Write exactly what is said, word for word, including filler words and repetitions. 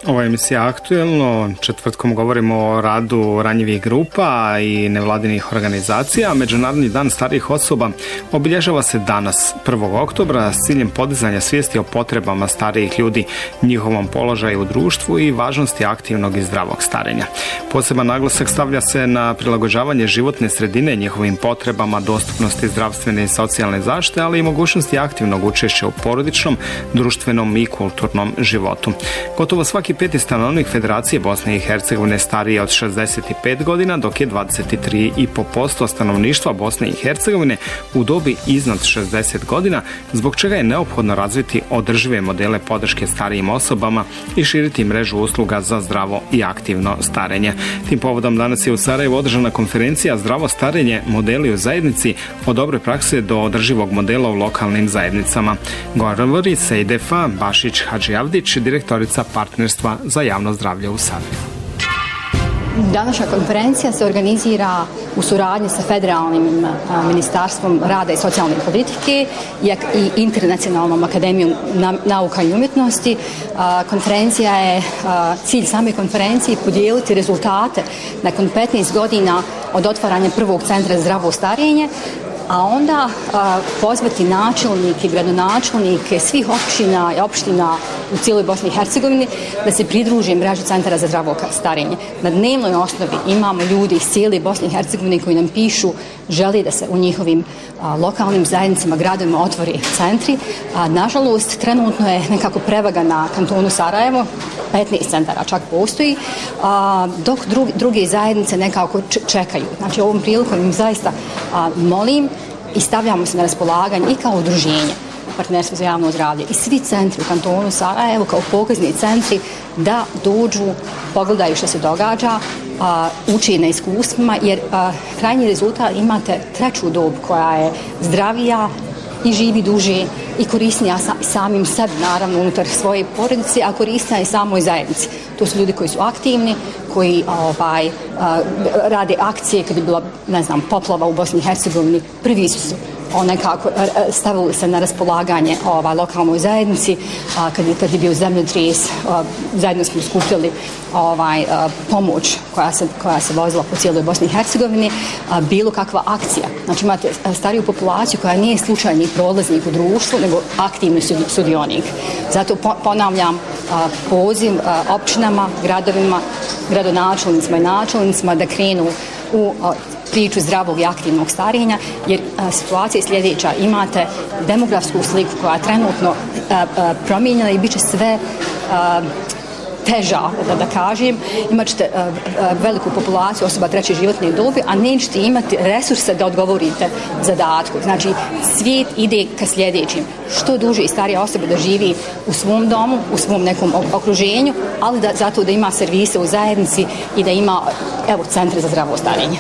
Ovo je emisija Aktuelno. Četvrtkom govorimo o radu ranjivih grupa i nevladinih organizacija. Međunarodni dan starijih osoba obilježava se danas, prvog oktobra, s ciljem podizanja svijesti o potrebama starijih ljudi, njihovom položaju u društvu i važnosti aktivnog i zdravog starenja. Poseban naglasak stavlja se na prilagođavanje životne sredine njihovim potrebama, dostupnosti zdravstvene i socijalne zaštite, ali i mogućnosti aktivnog učešća u porodičnom, društvenom i kulturnom životu. Gotovo svaki peti stanovnik Federacije Bosne i Hercegovine stariji od šezdeset pet godina, dok je dvadeset tri i pet posto stanovništva Bosne i Hercegovine u dobi iznad šezdeset godina, zbog čega je neophodno razviti održive modele podrške starijim osobama i širiti mrežu usluga za zdravo i aktivno starenje. Tim povodom danas je u Sarajevu održana konferencija Zdravo starenje, modeli u zajednici, od dobre prakse do održivog modela u lokalnim zajednicama. Govori Sejdefa Bašić Hadžijavdić, direktorica partnerstva za javno zdravlje u Sarajevu. Današnja konferencija se organizira u suradnji sa Federalnim ministarstvom rada i socijalne politike i Internacionalnom akademijom nauka i umjetnosti. Konferencija je, cilj same konferencije podijeliti rezultate nakon petnaest godina od otvaranja prvog centra za zdravo starenje, a onda a, pozvati načelnike, gradonačelnike svih općina i opština u cijeloj Bosni i Hercegovini da se pridruže mreži centara za zdravo starenje. Na dnevnoj osnovi imamo ljudi iz cijele Bosne i Hercegovine koji nam pišu, želi da se u njihovim a, lokalnim zajednicama, gradovima otvori centri. A, nažalost, trenutno je nekako prevaga na kantonu Sarajevo, petnaest centara čak postoji, a, dok drugi, druge zajednice nekako čekaju. Znači, ovom prilikom im zaista a, molim i stavljamo se na raspolaganje i kao udruženje partnerstvo za javno zdravlje i svi centri u kantonu Sarajevo kao pokazni centri da dođu, pogledaju što se događa, a, uči na iskustvima, jer a, krajnji rezultat imate treću dob koja je zdravija i živi duže i korisnija samim sebi, naravno, unutar svoje porodice, a korisnija i samoj zajednici. To su ljudi koji su aktivni, koji ovaj, rade akcije kad je bila, ne znam, poplava u Bosni i Hercegovini, prvi su nekako stavili se na raspolaganje ovaj, lokalnoj zajednici, a, kad, je, kad je bio zemljotres, a, zajedno smo skupljali ovaj, a, pomoć koja se, koja se vozila po cijeloj Bosni i Hercegovini, a, bilo kakva akcija. Znači imate stariju populaciju koja nije slučajni prolaznik u društvu, nego aktivni sudionik. Zato po, ponavljam a, poziv a, općinama, gradovima, gradonačelnicima i načelnicima da krenu u a, priču zdravog i aktivnog starenja, jer a, situacija je sljedeća. Imate demografsku sliku koja je trenutno a, a, promijenjena i bit će sve a, teža, da, da kažem. Imat ćete a, a, veliku populaciju osoba treće životne dobi, a nećete imati resurse da odgovorite zadatku. Znači, svijet ide ka sljedećim. Što duže i starija osoba da živi u svom domu, u svom nekom okruženju, ali da, zato da ima servise u zajednici i da ima, evo, centre za zdravo starenje.